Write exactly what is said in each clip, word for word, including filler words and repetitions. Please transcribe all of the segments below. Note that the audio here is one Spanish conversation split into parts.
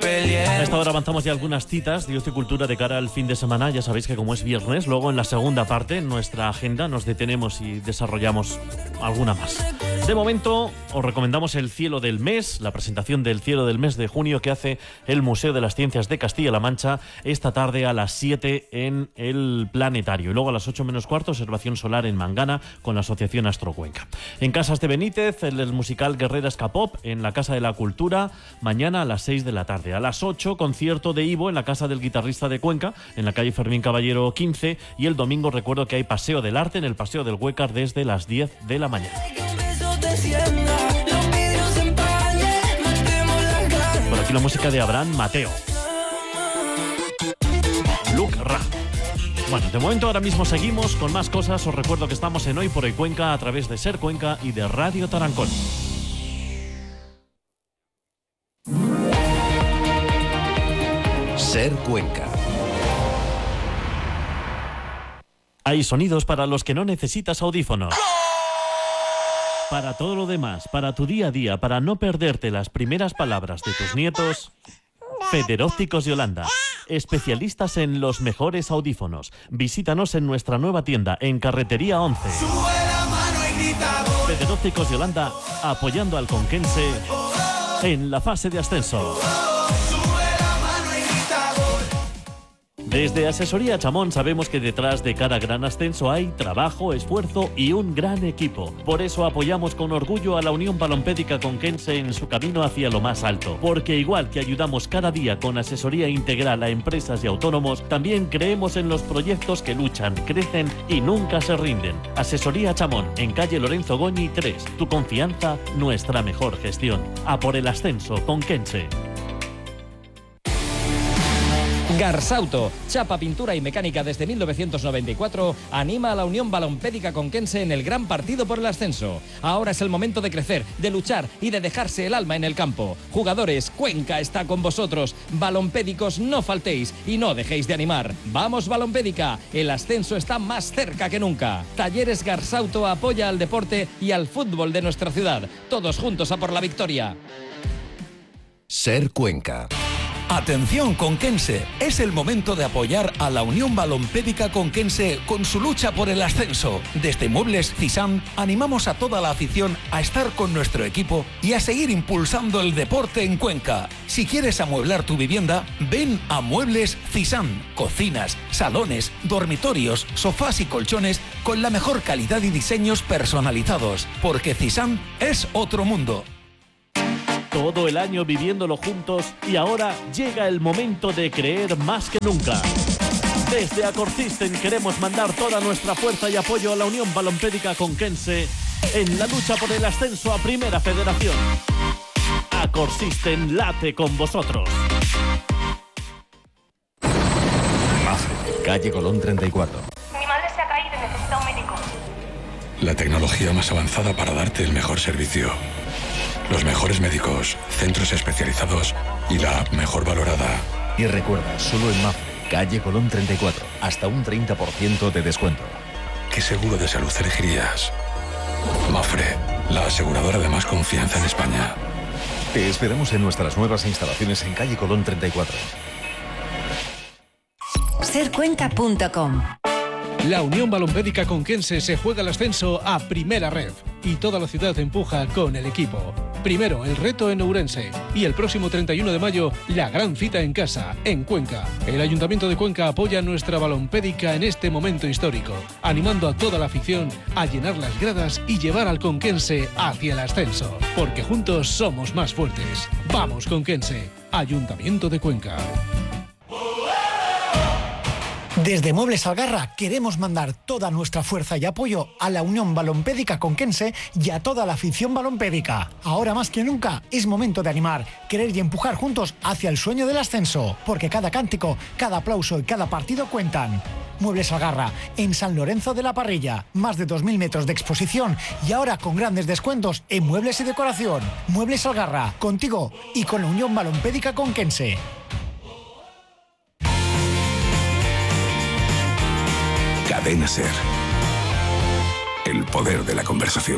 peleé. A esta hora avanzamos ya algunas citas de ocio y cultura de cara al fin de semana. Ya sabéis que como es viernes, luego en la segunda parte, en nuestra agenda, nos detenemos y desarrollamos alguna más. De momento, os recomendamos el Cielo del Mes, la presentación del Cielo del Mes de junio que hace el Museo de las Ciencias de Castilla-La Mancha esta tarde a las siete en el Planetario. Y luego a las ocho menos cuarto, observación solar en Mangana con la Asociación Astro Cuenca. En Casas de Benítez, el, el musical Guerreras K-Pop en la Casa de la Cultura, mañana a las seis de la tarde. A las ocho, concierto de Ivo en la Casa del Guitarrista de Cuenca, en la calle Fermín Caballero quince. Y el domingo recuerdo que hay Paseo del Arte en el Paseo del Huécar desde las diez de la mañana. Por aquí la música de Abraham Mateo. Luke Ra. Bueno, de momento ahora mismo seguimos con más cosas. Os recuerdo que estamos en Hoy por Hoy Cuenca a través de Ser Cuenca y de Radio Tarancón. Ser Cuenca. Hay sonidos para los que no necesitas audífonos. Para todo lo demás, para tu día a día, para no perderte las primeras palabras de tus nietos, Federópticos Yolanda, especialistas en los mejores audífonos. Visítanos en nuestra nueva tienda en Carretería once. Federópticos Yolanda, apoyando al conquense en la fase de ascenso. Desde Asesoría Chamón sabemos que detrás de cada gran ascenso hay trabajo, esfuerzo y un gran equipo. Por eso apoyamos con orgullo a la Unión Balompédica Conquense en su camino hacia lo más alto. Porque igual que ayudamos cada día con asesoría integral a empresas y autónomos, también creemos en los proyectos que luchan, crecen y nunca se rinden. Asesoría Chamón, en calle Lorenzo Goñi tres. Tu confianza, nuestra mejor gestión. A por el ascenso, Conquense. Garsauto, chapa, pintura y mecánica desde mil novecientos noventa y cuatro, anima a la Unión Balompédica Conquense en el gran partido por el ascenso. Ahora es el momento de crecer, de luchar y de dejarse el alma en el campo. Jugadores, Cuenca está con vosotros. Balompédicos, no faltéis y no dejéis de animar. ¡Vamos Balompédica! El ascenso está más cerca que nunca. Talleres Garsauto apoya al deporte y al fútbol de nuestra ciudad. Todos juntos a por la victoria. Ser Cuenca. Atención Conquense, es el momento de apoyar a la Unión Balompédica Conquense con su lucha por el ascenso. Desde Muebles Cisán animamos a toda la afición a estar con nuestro equipo y a seguir impulsando el deporte en Cuenca. Si quieres amueblar tu vivienda, ven a Muebles Cisán. Cocinas, salones, dormitorios, sofás y colchones con la mejor calidad y diseños personalizados, porque Cisán es otro mundo. Todo el año viviéndolo juntos y ahora llega el momento de creer más que nunca. Desde Acorsisten queremos mandar toda nuestra fuerza y apoyo a la Unión Balompédica Conquense en la lucha por el ascenso a Primera Federación. Acorsisten late con vosotros. Mafre, calle Colón treinta y cuatro. Mi madre se ha caído y necesita un médico. La tecnología más avanzada para darte el mejor servicio. Los mejores médicos, centros especializados y la app mejor valorada. Y recuerda, solo en Mafre, calle Colón treinta y cuatro, hasta un treinta por ciento de descuento. ¿Qué seguro de salud elegirías? Mafre, la aseguradora de más confianza en España. Te esperamos en nuestras nuevas instalaciones en calle Colón treinta y cuatro. ser cuenca punto com. La Unión Balompédica Conquense se juega el ascenso a Primera Ref y toda la ciudad empuja con el equipo. Primero, el reto en Ourense y el próximo treinta y uno de mayo, la gran cita en casa, en Cuenca. El Ayuntamiento de Cuenca apoya a nuestra balompédica en este momento histórico, animando a toda la afición a llenar las gradas y llevar al conquense hacia el ascenso. Porque juntos somos más fuertes. ¡Vamos, Conquense! Ayuntamiento de Cuenca. Desde Muebles Algarra queremos mandar toda nuestra fuerza y apoyo a la Unión Balompédica Conquense y a toda la afición balompédica. Ahora más que nunca es momento de animar, querer y empujar juntos hacia el sueño del ascenso, porque cada cántico, cada aplauso y cada partido cuentan. Muebles Algarra, en San Lorenzo de la Parrilla, más de dos mil metros de exposición y ahora con grandes descuentos en muebles y decoración. Muebles Algarra, contigo y con la Unión Balompédica Conquense. Cadena Ser. El poder de la conversación.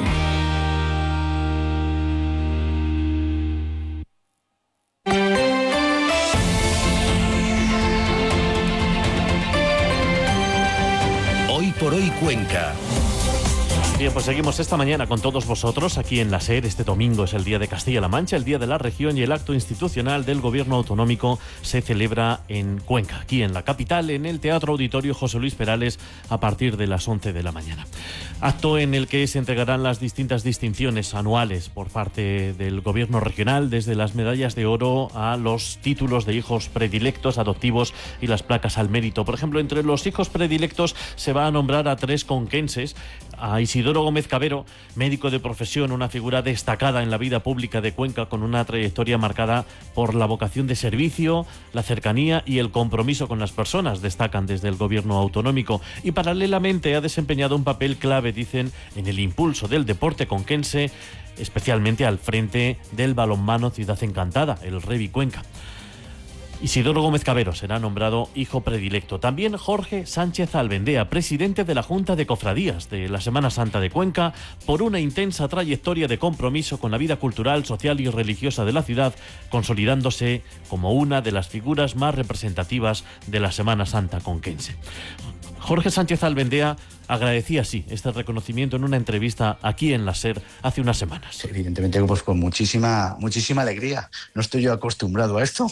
Hoy Cuenca. Bien, pues seguimos esta mañana con todos vosotros aquí en la SER. Este domingo es el Día de Castilla-La Mancha, el Día de la Región, y el acto institucional del Gobierno Autonómico se celebra en Cuenca, aquí en la capital, en el Teatro Auditorio José Luis Perales, a partir de las once de la mañana. Acto en el que se entregarán las distintas distinciones anuales por parte del Gobierno regional, desde las medallas de oro a los títulos de hijos predilectos, adoptivos y las placas al mérito. Por ejemplo, entre los hijos predilectos se va a nombrar a tres conquenses: a Isidoro Gómez Cabero, médico de profesión, una figura destacada en la vida pública de Cuenca, con una trayectoria marcada por la vocación de servicio, la cercanía y el compromiso con las personas, destacan desde el Gobierno autonómico, y paralelamente ha desempeñado un papel clave, dicen, en el impulso del deporte conquense, especialmente al frente del balonmano Ciudad Encantada, el Revi Cuenca. Isidoro Gómez Cabero será nombrado hijo predilecto. También Jorge Sánchez Albendea, presidente de la Junta de Cofradías de la Semana Santa de Cuenca, por una intensa trayectoria de compromiso con la vida cultural, social y religiosa de la ciudad, consolidándose como una de las figuras más representativas de la Semana Santa conquense. Jorge Sánchez Albendea agradecía así este reconocimiento en una entrevista aquí en la SER hace unas semanas. Evidentemente, pues con muchísima, muchísima alegría. No estoy yo acostumbrado a esto,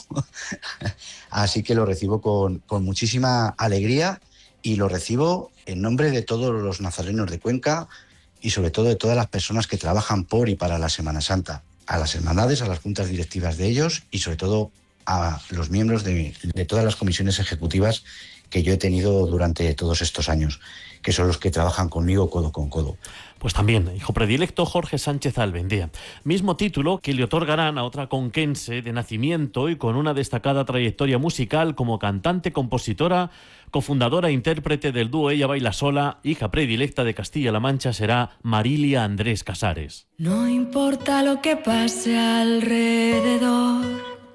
así que lo recibo con, con muchísima alegría, y lo recibo en nombre de todos los nazarenos de Cuenca y sobre todo de todas las personas que trabajan por y para la Semana Santa, a las hermandades, a las juntas directivas de ellos y sobre todo a los miembros de, de todas las comisiones ejecutivas que yo he tenido durante todos estos años, que son los que trabajan conmigo codo con codo. Pues también, hijo predilecto, Jorge Sánchez Albendea. Mismo título que le otorgarán a otra conquense de nacimiento y con una destacada trayectoria musical como cantante, compositora, cofundadora e intérprete del dúo Ella Baila Sola. Hija predilecta de Castilla-La Mancha será Marilia Andrés Casares. No importa lo que pase alrededor,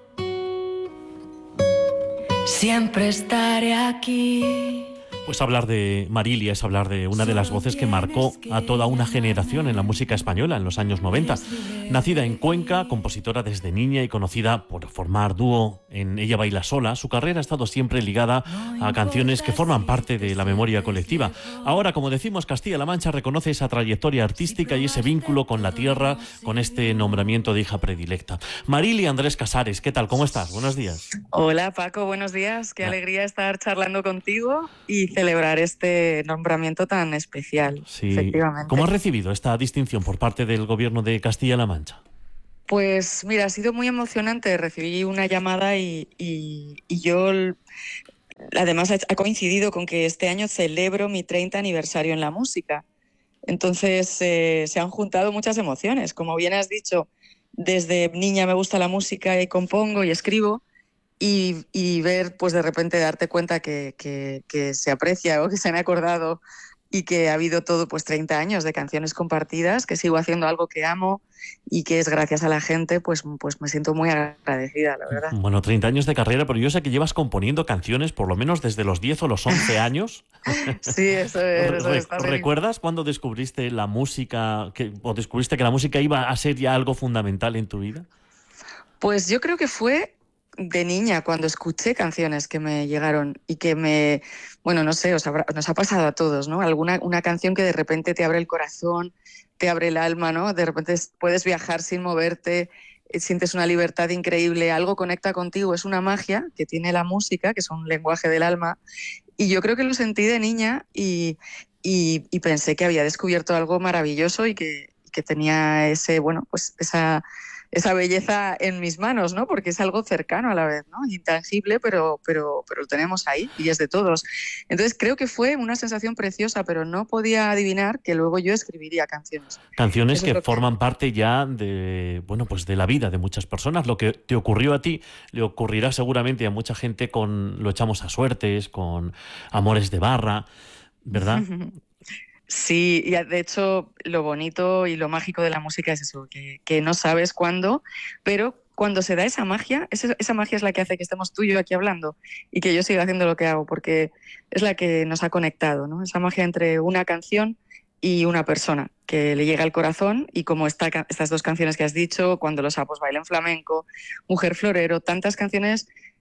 siempre estaré aquí. Pues hablar de Marilia es hablar de una de las voces que marcó a toda una generación en la música española en los años noventa. Nacida en Cuenca, compositora desde niña y conocida por formar dúo en Ella Baila Sola, su carrera ha estado siempre ligada a canciones que forman parte de la memoria colectiva. Ahora, como decimos, Castilla-La Mancha reconoce esa trayectoria artística y ese vínculo con la tierra con este nombramiento de hija predilecta. Marilia Andrés Casares, ¿qué tal? ¿Cómo estás? Buenos días. Hola Paco, buenos días. Qué alegría estar charlando contigo y celebrar este nombramiento tan especial. Sí. Efectivamente. ¿Cómo has recibido esta distinción por parte del Gobierno de Castilla-La Mancha? Pues mira, ha sido muy emocionante. Recibí una llamada y, y, y yo, además, ha coincidido con que este año celebro mi treinta aniversario en la música. Entonces eh, se han juntado muchas emociones. Como bien has dicho, desde niña me gusta la música y compongo y escribo. Y, y ver, pues de repente darte cuenta que, que, que se aprecia o que se han acordado y que ha habido todo, pues treinta años de canciones compartidas, que sigo haciendo algo que amo y que es gracias a la gente, pues, pues me siento muy agradecida, la verdad. Bueno, treinta años de carrera, pero yo sé que llevas componiendo canciones por lo menos desde los diez o los once años. Sí, eso es. Eso es ¿Recuerdas cuando descubriste la música, que, o descubriste que la música iba a ser ya algo fundamental en tu vida? Pues yo creo que fue de niña, cuando escuché canciones que me llegaron y que me, bueno, no sé, os habrá, nos ha pasado a todos, ¿no? Alguna una canción que de repente te abre el corazón, te abre el alma, ¿no? De repente puedes viajar sin moverte, sientes una libertad increíble, algo conecta contigo, es una magia que tiene la música, que es un lenguaje del alma, y yo creo que lo sentí de niña y, y, y pensé que había descubierto algo maravilloso y que, que tenía ese, bueno, pues esa... esa belleza en mis manos, ¿no? Porque es algo cercano a la vez, ¿no? Intangible, pero, pero, pero lo tenemos ahí y es de todos. Entonces creo que fue una sensación preciosa, pero no podía adivinar que luego yo escribiría canciones. Canciones que, que forman parte ya de, bueno, pues de la vida de muchas personas. Lo que te ocurrió a ti le ocurrirá seguramente a mucha gente con Lo echamos a suertes, con Amores de barra, ¿verdad? Sí, y de hecho lo bonito y lo mágico de la música es eso, que, que no sabes cuándo, pero cuando se da esa magia, esa, esa magia es la que hace que estemos tú y yo aquí hablando y que yo siga haciendo lo que hago, porque es la que nos ha conectado, ¿no? Esa magia entre una canción y una persona que le llega al corazón, y como esta, estas dos canciones que has dicho, Cuando los sapos bailen flamenco, Mujer florero, tantas canciones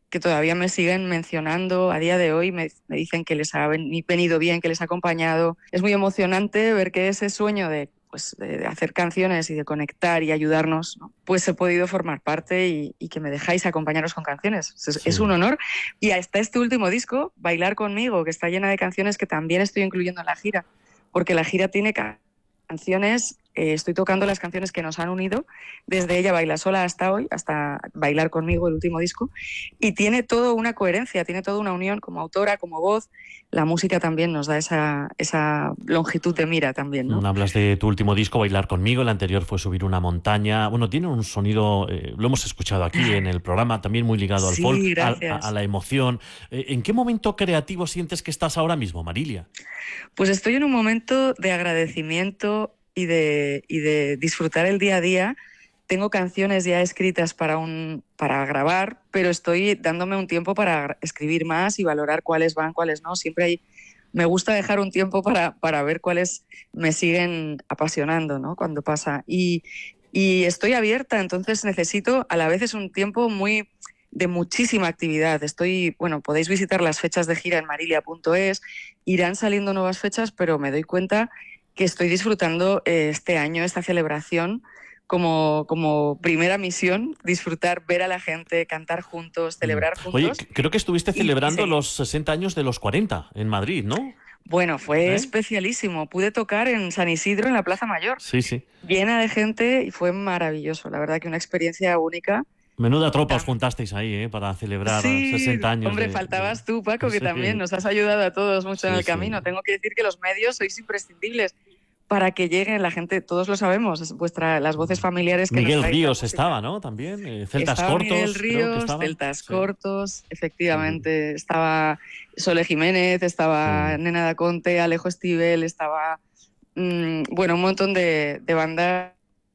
que todavía me siguen mencionando a día de hoy, me, me dicen que les ha venido bien, que les ha acompañado. Es muy emocionante ver que ese sueño de, pues, de hacer canciones y de conectar y ayudarnos, ¿no? Pues he podido formar parte y, y que me dejáis acompañaros con canciones. Es, sí. es un honor. Y hasta este último disco, Bailar conmigo, que está llena de canciones que también estoy incluyendo en la gira, porque la gira tiene canciones, eh, estoy tocando las canciones que nos han unido, desde Ella baila sola hasta hoy, hasta Bailar conmigo, el último disco, y tiene toda una coherencia, tiene toda una unión como autora, como voz. La música también nos da esa, esa longitud de mira también, ¿no? Hablas de tu último disco, Bailar conmigo, el anterior fue Subir una montaña. Bueno, tiene un sonido, eh, lo hemos escuchado aquí en el programa, también muy ligado al sí, folk, a, a, a la emoción. Eh, ¿En qué momento creativo sientes que estás ahora mismo, Marilia? Pues estoy en un momento de agradecimiento y de, y de disfrutar el día a día. Tengo canciones ya escritas para, un, para grabar, pero estoy dándome un tiempo para escribir más y valorar cuáles van, cuáles no. Siempre hay, me gusta dejar un tiempo para, para ver cuáles me siguen apasionando, ¿no? Cuando pasa. Y, y estoy abierta, entonces necesito, a la vez es un tiempo muy de muchísima actividad. Estoy, bueno, podéis visitar las fechas de gira en marilia punto es, irán saliendo nuevas fechas, pero me doy cuenta que estoy disfrutando eh, este año, esta celebración, como, como primera misión, disfrutar, ver a la gente, cantar juntos, celebrar juntos. Oye, creo que estuviste celebrando y, sí. los sesenta años de los cuarenta en Madrid, ¿no? Bueno, fue ¿Eh? especialísimo. Pude tocar en San Isidro, en la Plaza Mayor. Sí, sí. Llena de gente y fue maravilloso. La verdad que una experiencia única. Menuda tropa os juntasteis ahí, ¿eh? Para celebrar sí, sesenta años. Hombre, de, faltabas de... tú, Paco, que sí, también sí. nos has ayudado a todos mucho en sí, el camino. Sí. Tengo que decir que los medios sois imprescindibles para que lleguen la gente, todos lo sabemos, es vuestra, las voces familiares que Miguel nos Ríos estaba, ¿no? También, eh, Celtas estaba Cortos. Miguel Ríos, creo que estaba. Celtas sí. Cortos, efectivamente. Uh-huh. Estaba Sole Jiménez, estaba uh-huh. Nena da Conte, Alejo Stivel, estaba, mmm, bueno, un montón de, de bandas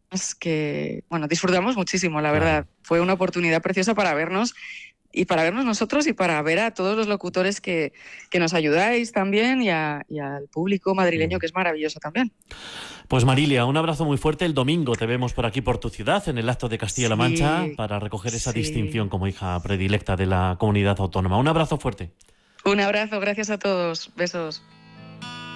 que, bueno, disfrutamos muchísimo, la verdad. Uh-huh. Fue una oportunidad preciosa para vernos y para vernos nosotros y para ver a todos los locutores que, que nos ayudáis también y, a, y al público madrileño, que es maravilloso también. Pues Marilia, un abrazo muy fuerte. El domingo te vemos por aquí, por tu ciudad, en el acto de Castilla-La Mancha, sí, para recoger esa sí. distinción como hija predilecta de la comunidad autónoma. Un abrazo fuerte. Un abrazo, gracias a todos. Besos.